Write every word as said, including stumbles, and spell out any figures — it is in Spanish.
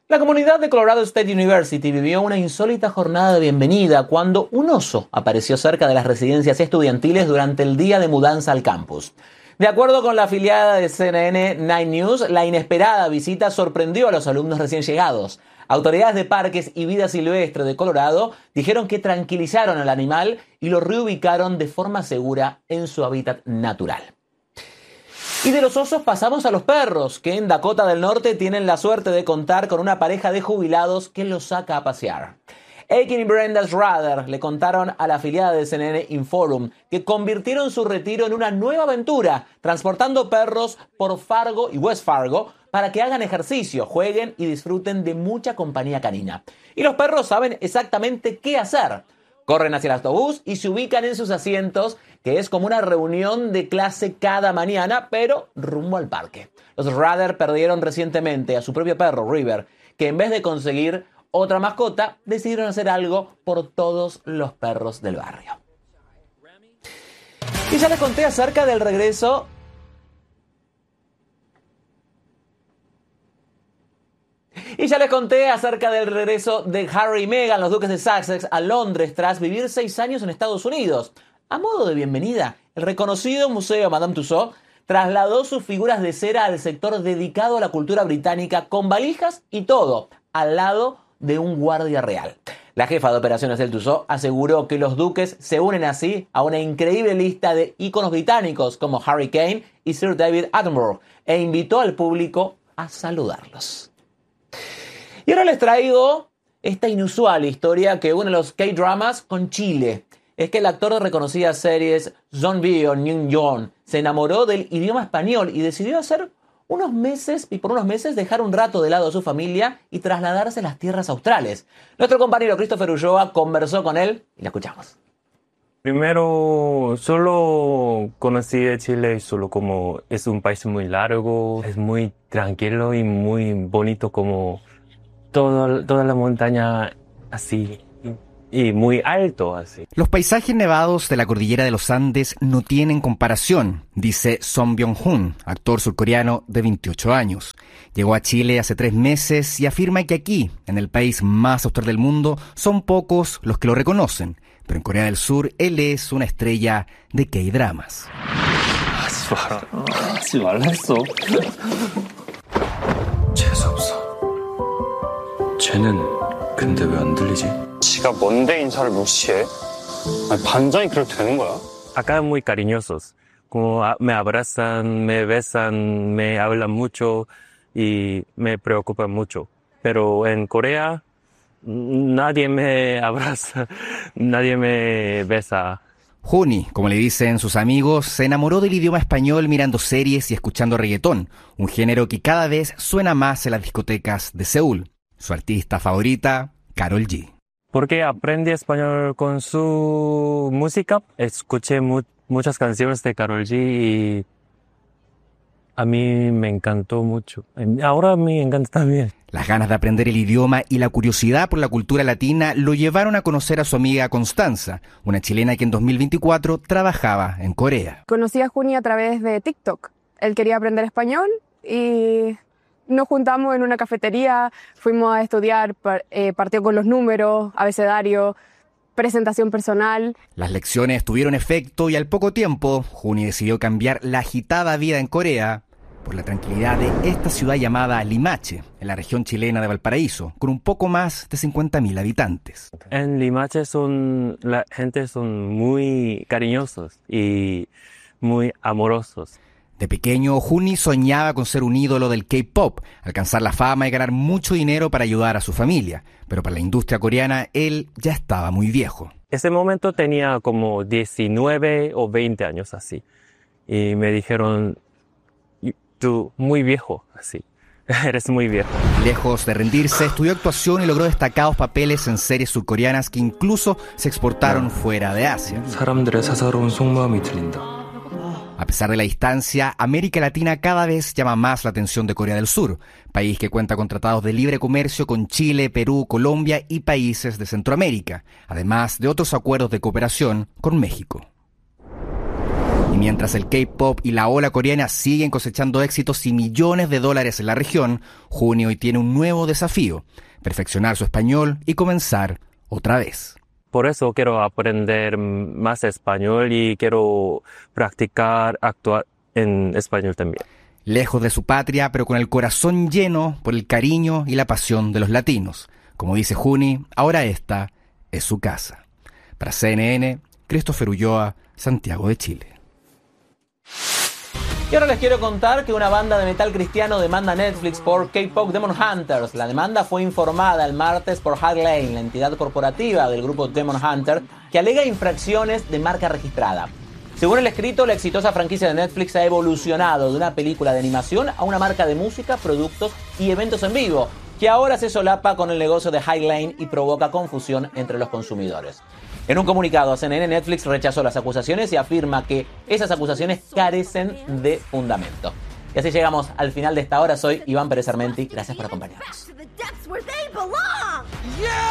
La comunidad de Colorado State University vivió una insólita jornada de bienvenida cuando un oso apareció cerca de las residencias estudiantiles durante el día de mudanza al campus. De acuerdo con la afiliada de C N N Nine News, la inesperada visita sorprendió a los alumnos recién llegados. Autoridades de Parques y Vida Silvestre de Colorado dijeron que tranquilizaron al animal y lo reubicaron de forma segura en su hábitat natural. Y de los osos pasamos a los perros, que en Dakota del Norte tienen la suerte de contar con una pareja de jubilados que los saca a pasear. Aiken y Brenda Schrader le contaron a la afiliada de C N N Inforum que convirtieron su retiro en una nueva aventura, transportando perros por Fargo y West Fargo para que hagan ejercicio, jueguen y disfruten de mucha compañía canina. Y los perros saben exactamente qué hacer. Corren hacia el autobús y se ubican en sus asientos, que es como una reunión de clase cada mañana, pero rumbo al parque. Los Schrader perdieron recientemente a su propio perro, River, que en vez de conseguir otra mascota, decidieron hacer algo por todos los perros del barrio. Y ya les conté acerca del regreso Y ya les conté acerca del regreso de Harry y Meghan, los duques de Sussex, a Londres tras vivir seis años en Estados Unidos. A modo de bienvenida, el reconocido Museo Madame Tussauds trasladó sus figuras de cera al sector dedicado a la cultura británica con valijas y todo, al lado de un guardia real. La jefa de operaciones del Tussauds aseguró que los duques se unen así a una increíble lista de íconos británicos como Harry Kane y Sir David Attenborough e invitó al público a saludarlos. Y ahora les traigo esta inusual historia que une los K-dramas con Chile. Es que el actor de reconocidas series Song Byung-hun se enamoró del idioma español y decidió hacer unos meses y por unos meses dejar un rato de lado a su familia y trasladarse a las tierras australes. Nuestro compañero Christopher Ulloa conversó con él y lo escuchamos. Primero, solo conocí de Chile solo como es un país muy largo, es muy tranquilo y muy bonito como todo, toda la montaña así y muy alto así. Los paisajes nevados de la cordillera de los Andes no tienen comparación, dice Song Byung-hun, actor surcoreano de veintiocho años. Llegó a Chile hace tres meses y afirma que aquí, en el país más austral del mundo, son pocos los que lo reconocen. Pero en Corea del Sur, él es una estrella de K-dramas. 하지 마라. 하지 말라 했어. 재수없어. 쟤는 근데 왜 안 들리지? 지가 뭔데 인사를 무시해? 아니, 반장이 그렇게 되는 거야? Acá muy cariñosos, como me abrazan, me besan, me hablan mucho y me preocupan mucho. Pero en Corea nadie me abraza, nadie me besa. Juni, como le dicen sus amigos, se enamoró del idioma español mirando series y escuchando reggaetón, un género que cada vez suena más en las discotecas de Seúl. Su artista favorita, Karol G. Porque aprendí español con su música, escuché mu- muchas canciones de Karol G y a mí me encantó mucho. Ahora a mí me encanta también. Las ganas de aprender el idioma y la curiosidad por la cultura latina lo llevaron a conocer a su amiga Constanza, una chilena que en dos mil veinticuatro trabajaba en Corea. Conocí a Juni a través de TikTok. Él quería aprender español y nos juntamos en una cafetería, fuimos a estudiar, eh, partió con los números, abecedario, presentación personal. Las lecciones tuvieron efecto y al poco tiempo, Juni decidió cambiar la agitada vida en Corea por la tranquilidad de esta ciudad llamada Limache, en la región chilena de Valparaíso, con un poco más de cincuenta mil habitantes. En Limache son, la gente son muy cariñosos y muy amorosos. De pequeño, Juni soñaba con ser un ídolo del K-pop, alcanzar la fama y ganar mucho dinero para ayudar a su familia. Pero para la industria coreana, él ya estaba muy viejo. Ese momento tenía como diecinueve o veinte años así. Y me dijeron, tú muy viejo, así. Eres muy viejo. Lejos de rendirse, estudió actuación y logró destacados papeles en series surcoreanas que incluso se exportaron fuera de Asia. 사람들의 사사로운 속마음이 들린다. A pesar de la distancia, América Latina cada vez llama más la atención de Corea del Sur, país que cuenta con tratados de libre comercio con Chile, Perú, Colombia y países de Centroamérica, además de otros acuerdos de cooperación con México. Mientras el K-pop y la ola coreana siguen cosechando éxitos y millones de dólares en la región, Juni hoy tiene un nuevo desafío: perfeccionar su español y comenzar otra vez. Por eso quiero aprender más español y quiero practicar actuar en español también. Lejos de su patria, pero con el corazón lleno por el cariño y la pasión de los latinos. Como dice Juni, ahora esta es su casa. Para C N N, Christopher Ulloa, Santiago de Chile. Y ahora les quiero contar que una banda de metal cristiano demanda a Netflix por K-pop Demon Hunters. La demanda fue informada el martes por High Lane, la entidad corporativa del grupo Demon Hunter, que alega infracciones de marca registrada. Según el escrito, la exitosa franquicia de Netflix ha evolucionado de una película de animación a una marca de música, productos y eventos en vivo, que ahora se solapa con el negocio de High Lane y provoca confusión entre los consumidores. En un comunicado a C N N, Netflix rechazó las acusaciones y afirma que esas acusaciones carecen de fundamento. Y así llegamos al final de esta hora. Soy Iván Pérez Armenti. Gracias por acompañarnos. Yeah!